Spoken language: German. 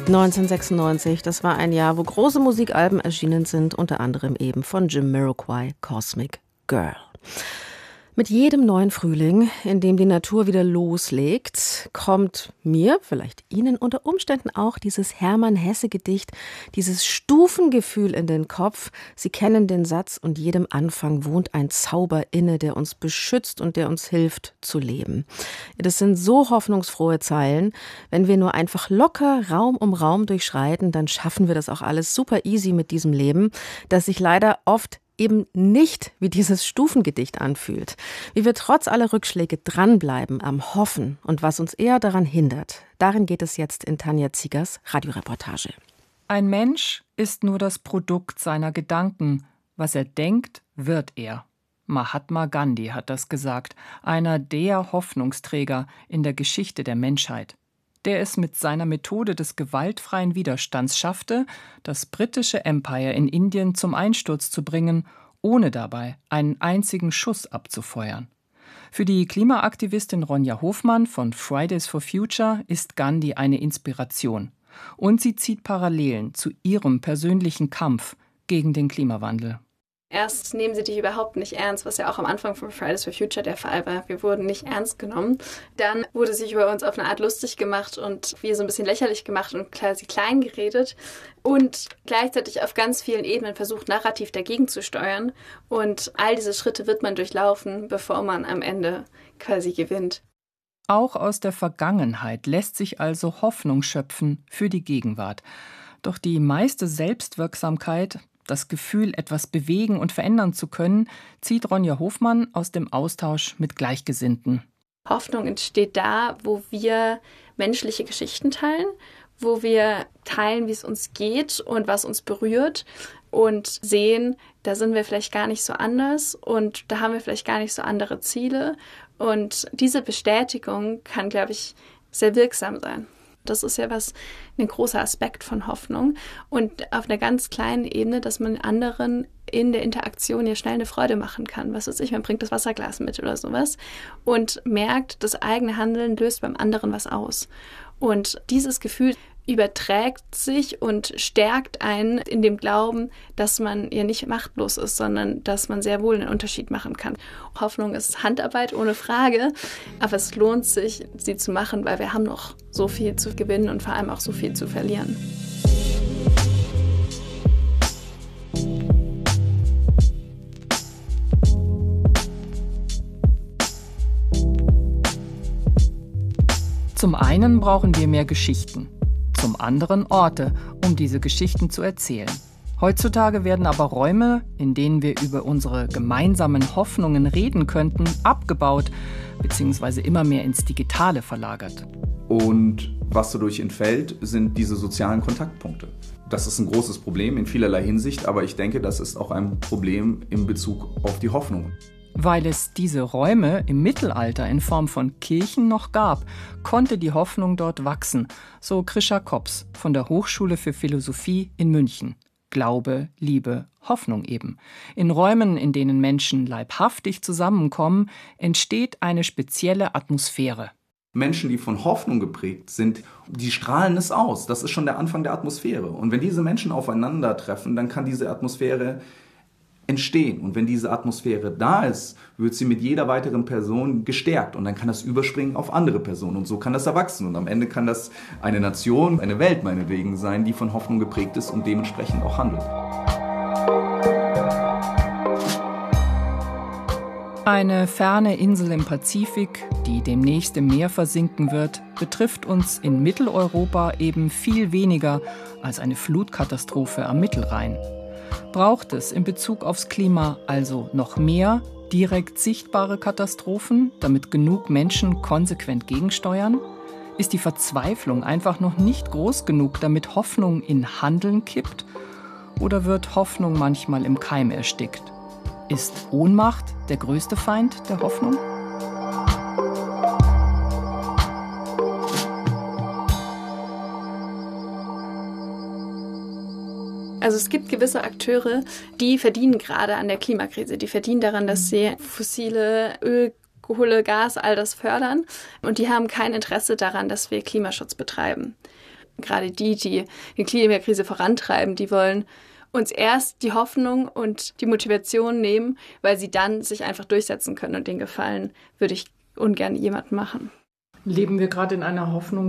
1996, das war ein Jahr, wo große Musikalben erschienen sind, unter anderem eben von Jamiroquai, Cosmic Girl. Mit jedem neuen Frühling, in dem die Natur wieder loslegt, kommt mir, vielleicht Ihnen unter Umständen auch, dieses Hermann-Hesse-Gedicht, dieses Stufengefühl in den Kopf. Sie kennen den Satz: und jedem Anfang wohnt ein Zauber inne, der uns beschützt und der uns hilft zu leben. Das sind so hoffnungsfrohe Zeilen. Wenn wir nur einfach locker Raum um Raum durchschreiten, dann schaffen wir das auch alles super easy mit diesem Leben, das sich leider oft eben nicht wie dieses Stufengedicht anfühlt. Wie wir trotz aller Rückschläge dranbleiben am Hoffen und was uns eher daran hindert. Darin geht es jetzt in Tanja Ziegers Radioreportage. Ein Mensch ist nur das Produkt seiner Gedanken. Was er denkt, wird er. Mahatma Gandhi hat das gesagt, einer der Hoffnungsträger in der Geschichte der Menschheit, der es mit seiner Methode des gewaltfreien Widerstands schaffte, das britische Empire in Indien zum Einsturz zu bringen, ohne dabei einen einzigen Schuss abzufeuern. Für die Klimaaktivistin Ronja Hofmann von Fridays for Future ist Gandhi eine Inspiration. Und sie zieht Parallelen zu ihrem persönlichen Kampf gegen den Klimawandel. Erst nehmen sie dich überhaupt nicht ernst, was ja auch am Anfang von Fridays for Future der Fall war. Wir wurden nicht ernst genommen. Dann wurde sich über uns auf eine Art lustig gemacht und wir so ein bisschen lächerlich gemacht und quasi klein geredet. Und gleichzeitig auf ganz vielen Ebenen versucht, narrativ dagegen zu steuern. Und all diese Schritte wird man durchlaufen, bevor man am Ende quasi gewinnt. Auch aus der Vergangenheit lässt sich also Hoffnung schöpfen für die Gegenwart. Doch die meiste Selbstwirksamkeit, das Gefühl, etwas bewegen und verändern zu können, zieht Ronja Hofmann aus dem Austausch mit Gleichgesinnten. Hoffnung entsteht da, wo wir menschliche Geschichten teilen, wo wir teilen, wie es uns geht und was uns berührt und sehen, da sind wir vielleicht gar nicht so anders und da haben wir vielleicht gar nicht so andere Ziele. Und diese Bestätigung kann, glaube ich, sehr wirksam sein. Das ist ja ein großer Aspekt von Hoffnung. Und auf einer ganz kleinen Ebene, dass man anderen in der Interaktion ja schnell eine Freude machen kann. Was weiß ich, man bringt das Wasserglas mit oder sowas und merkt, das eigene Handeln löst beim anderen was aus. Und dieses Gefühl überträgt sich und stärkt einen in dem Glauben, dass man ja nicht machtlos ist, sondern dass man sehr wohl einen Unterschied machen kann. Hoffnung ist Handarbeit ohne Frage, aber es lohnt sich, sie zu machen, weil wir haben noch so viel zu gewinnen und vor allem auch so viel zu verlieren. Zum einen brauchen wir mehr Geschichten. Zum anderen Orte, um diese Geschichten zu erzählen. Heutzutage werden aber Räume, in denen wir über unsere gemeinsamen Hoffnungen reden könnten, abgebaut bzw. immer mehr ins Digitale verlagert. Und was dadurch entfällt, sind diese sozialen Kontaktpunkte. Das ist ein großes Problem in vielerlei Hinsicht, aber ich denke, das ist auch ein Problem in Bezug auf die Hoffnung. Weil es diese Räume im Mittelalter in Form von Kirchen noch gab, konnte die Hoffnung dort wachsen, so Krischa Kops von der Hochschule für Philosophie in München. Glaube, Liebe, Hoffnung eben. In Räumen, in denen Menschen leibhaftig zusammenkommen, entsteht eine spezielle Atmosphäre. Menschen, die von Hoffnung geprägt sind, die strahlen es aus. Das ist schon der Anfang der Atmosphäre. Und wenn diese Menschen aufeinandertreffen, dann kann diese Atmosphäre entstehen. Und wenn diese Atmosphäre da ist, wird sie mit jeder weiteren Person gestärkt. Und dann kann das überspringen auf andere Personen. Und so kann das erwachsen. Und am Ende kann das eine Nation, eine Welt meinetwegen sein, die von Hoffnung geprägt ist und dementsprechend auch handelt. Eine ferne Insel im Pazifik, die demnächst im Meer versinken wird, betrifft uns in Mitteleuropa eben viel weniger als eine Flutkatastrophe am Mittelrhein. Braucht es in Bezug aufs Klima also noch mehr direkt sichtbare Katastrophen, damit genug Menschen konsequent gegensteuern? Ist die Verzweiflung einfach noch nicht groß genug, damit Hoffnung in Handeln kippt? Oder wird Hoffnung manchmal im Keim erstickt? Ist Ohnmacht der größte Feind der Hoffnung? Also es gibt gewisse Akteure, die verdienen gerade an der Klimakrise. Die verdienen daran, dass sie fossile Öl, Kohle, Gas, all das fördern. Und die haben kein Interesse daran, dass wir Klimaschutz betreiben. Gerade die Klimakrise vorantreiben, die wollen uns erst die Hoffnung und die Motivation nehmen, weil sie dann sich einfach durchsetzen können. Und den Gefallen würde ich ungern jemandem machen. Leben wir gerade in einer Hoffnung,